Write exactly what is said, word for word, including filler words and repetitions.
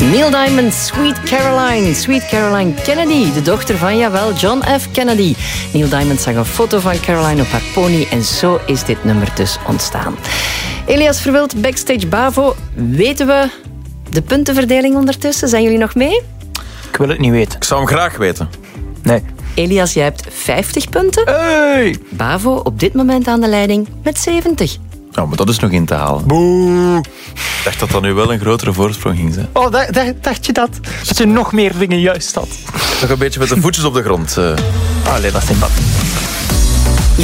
Neil Diamond, Sweet Caroline. Sweet Caroline Kennedy, de dochter van, jawel, John F. Kennedy. Neil Diamond zag een foto van Caroline op haar pony en zo is dit nummer dus ontstaan. Elias Verwild, Backstage Bavo. Weten we de puntenverdeling ondertussen? Zijn jullie nog mee? Ik wil het niet weten. Ik zou hem graag weten. Nee. Elias, jij hebt vijftig punten. Hey! Bavo op dit moment aan de leiding met zeventig. Nou, maar dat is nog in te halen. Boe. Ik dacht dat dat nu wel een grotere voorsprong ging zijn. Oh, dacht, dacht, dacht je dat? Dat je nog meer dingen juist had. Nog een beetje met de voetjes op de grond. Uh. Allee, dat zijn dat.